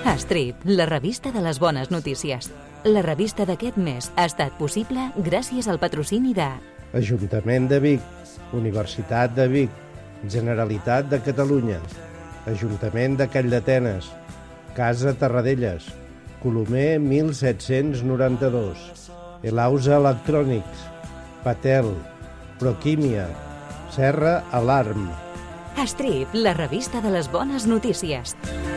Strip, la revista de les bones notícies. La revista d'aquest mes ha estat possible gràcies al patrocini de Ajuntament de Vic, Universitat de Vic, Generalitat de Catalunya, Ajuntament de Calldetenes, Casa Terradellas, Colomer 1792, Elausa Electrònics, Patel, Proquímia, Serra Alarm. Strip, la revista de les bones notícies.